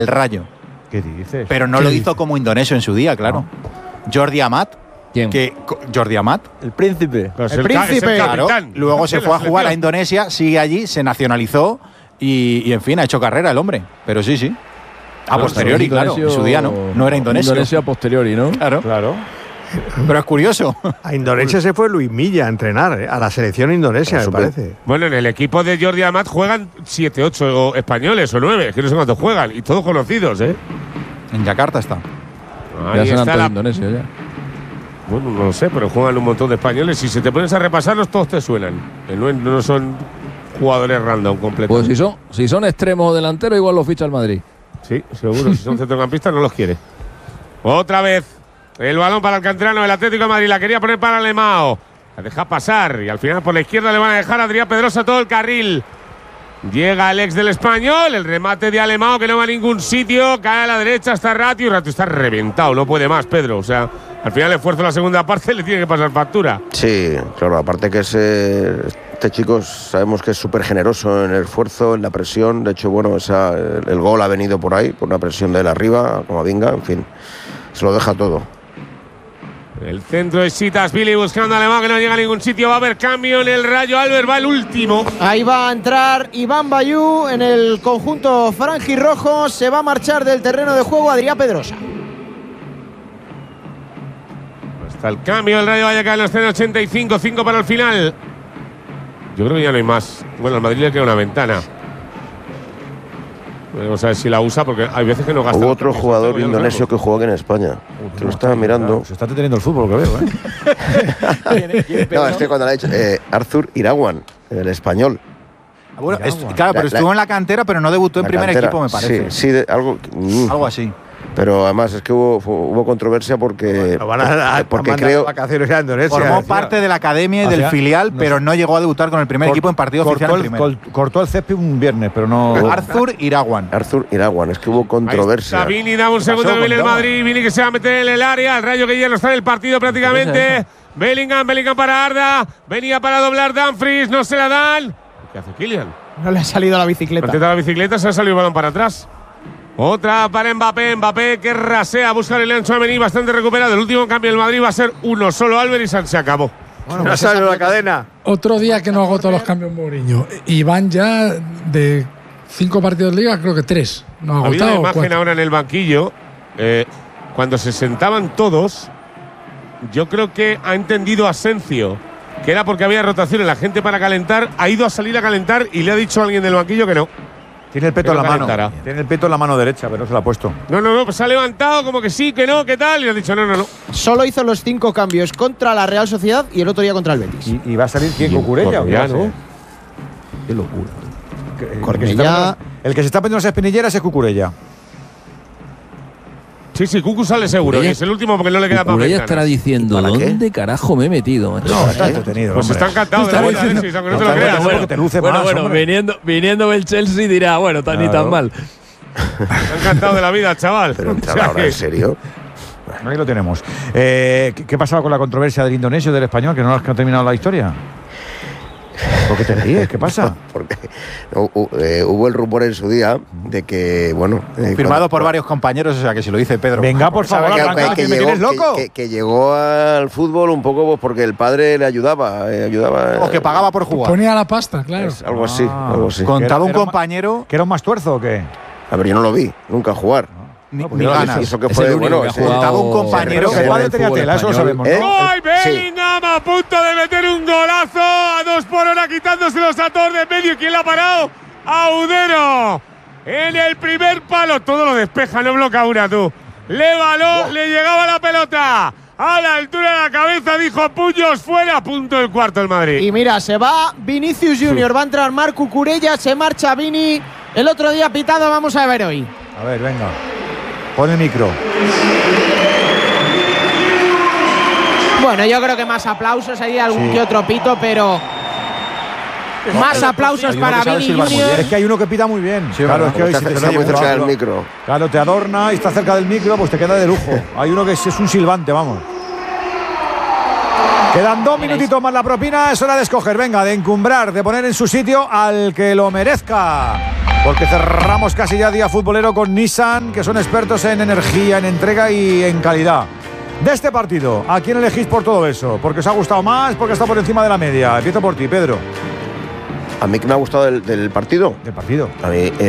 el Rayo. ¿Qué dices? Pero no lo hizo como indonesio en su día, claro. Jordi Amat. ¿Quién? Jordi Amat. El príncipe. El príncipe. Claro. Luego se fue a jugar a Indonesia, sigue allí, se nacionalizó y en fin, ha hecho carrera el hombre. Pero sí. A posteriori, claro. En su día no era indonesio. Indonesia a posteriori, ¿no? Claro. Pero es curioso. A Indonesia se fue Luis Milla a entrenar, a la selección indonesia, me parece. Bueno, en el equipo de Jordi Amat juegan 7, 8 españoles o 9, que no sé cuántos juegan, y todos conocidos, ¿eh? En Yakarta está. Ahí ya está la… Indonesia, ya. Bueno, no lo sé, pero juegan un montón de españoles. Si se te pones a repasarlos, todos te suenan. No son jugadores random completos. Pues si son extremos o delanteros, igual los ficha el Madrid. Sí, seguro. Si son centrocampistas, no los quiere. Otra vez. El balón para el canterano del Atlético de Madrid. La quería poner para Alemão. La deja pasar. Y al final por la izquierda le van a dejar a Adrián Pedrosa todo el carril. Llega el ex del Español. El remate de Alemão que no va a ningún sitio. Cae a la derecha. Está Ratio. Y Ratio está reventado. No puede más, Pedro. O sea, al final el esfuerzo en la segunda parte le tiene que pasar factura. Sí, claro. Aparte que este chico sabemos que es súper generoso en el esfuerzo, en la presión. De hecho, bueno, el gol ha venido por ahí, por una presión de él arriba, como Vinga. En fin, se lo deja todo. El centro de Sitas-Billy buscando a Alemão que no llega a ningún sitio. Va a haber cambio en el Rayo. Albert va el último. Ahí va a entrar Iván Bayú en el conjunto franjirrojo. Se va a marchar del terreno de juego Adrián Pedrosa. Hasta el cambio del Rayo Vallecano está en 85, 5 para el final. Yo creo que ya no hay más. Bueno, al Madrid le queda una ventana. Vamos a ver si la usa porque hay veces que no gasta. Hubo otro jugador indonesio que jugó aquí en España. Que lo estaba mirando. Se está deteniendo el fútbol, que veo, ¿eh? No, es que cuando lo ha dicho Arthur Irawan, el español. Bueno, claro, pero estuvo en la cantera, pero no debutó en primer equipo, me parece. Sí, algo así. Pero además es que hubo controversia porque creo vacaciones a Indonesia. Formó parte de la academia y del filial, pero no llegó a debutar con el primer equipo en partido oficial. Cortó el césped un viernes, pero no. Arthur Irawan, es que hubo controversia. Vini, da un segundo que viene el Madrid. Vini que se va a meter en el área. El Rayo que ya no está en el partido prácticamente. Bellingham para Arda. Venía para doblar Dumfries, no se la dan. ¿Qué hace Kylian? No le ha salido la bicicleta. Antes de la bicicleta se ha salido el balón para atrás. Otra para Mbappé que rasea, busca el Leandro Tchouaméni, bastante recuperado. El último cambio del Madrid va a ser uno solo, Albert, y se acabó. Bueno, ya salió la cadena. Otro día que no agotó los cambios Mourinho. Y van ya de 5 partidos de liga, creo que 3. No ha agotado. Había una imagen ahora en el banquillo, cuando se sentaban todos, yo creo que ha entendido Asencio que era porque había rotación en la gente para calentar, ha ido a salir a calentar y le ha dicho a alguien del banquillo que no. Tiene el peto en la mano. Tiene el peto en la mano derecha, pero no se lo ha puesto. No, pues se ha levantado como que sí, que no, que tal, y le ha dicho no. Solo hizo los 5 cambios contra la Real Sociedad y el otro día contra el Betis. ¿Y va a salir quién? ¿Cucurella o qué? ¿No? Qué locura. El que se está poniendo las espinilleras es Cucurella. Sí, Cucu sale seguro. Y es el último porque no le queda para ella estará diciendo, ¿dónde carajo me he metido? Macho? No, está entretenido. Pues está encantado de la vida, Alexis, aunque no te lo creas. Bueno, viniendo el Chelsea dirá, bueno, ni tan mal. Está encantado de la vida, chaval. Pero ahora, ¿en serio? Ahí lo tenemos. ¿Qué pasaba con la controversia del indonesio y del español? ¿Que no has terminado la historia? ¿Por qué te ríes? ¿Qué pasa? Porque hubo el rumor en su día de que, bueno… Confirmado por varios compañeros, o sea, que si lo dice Pedro… Venga, por favor, que me tienes loco. Que llegó al fútbol un poco porque el padre le ayudaba. O que pagaba por jugar. Ponía la pasta, claro. Algo así. Contaba un compañero… ¿Que era un más tuerzo o qué? A ver, yo no lo vi, nunca jugar. Ni ganas. Eso que fue, bueno, contaba un compañero que el padre tenía tela, eso lo sabemos, ¿no? ¡Ay, Bellingham a punto de meter un golazo! A 2 por hora quitándoselos a todos de medio. ¿Quién la ha parado? Audero. En el primer palo. Todo lo despeja, no bloquea una, tú. Le llegaba la pelota. A la altura de la cabeza, dijo puños fuera. A punto del cuarto el Madrid. Y mira, se va Vinicius Junior. Va a entrar Marc Cucurella. Se marcha Vini. El otro día pitado, vamos a ver hoy. A ver, venga. Pon el micro. Bueno, yo creo que más aplausos, hay algún que otro pito, pero más aplausos para Vini Junior. Es que hay uno que pita muy bien. Sí, claro, es que hoy está muy cerca del micro. Claro, te adorna y está cerca del micro, pues te queda de lujo. Hay uno que es un silbante, vamos. Quedan 2 minutitos más la propina, es hora de escoger, venga, de encumbrar, de poner en su sitio al que lo merezca. porque cerramos casi ya día futbolero con Nissan, que son expertos en energía, en entrega y en calidad. De este partido, ¿a quién elegís por todo eso? ¿Porque os ha gustado más? ¿Porque está por encima de la media? Empiezo por ti, Pedro. A mí que me ha gustado del partido. Del partido. A mí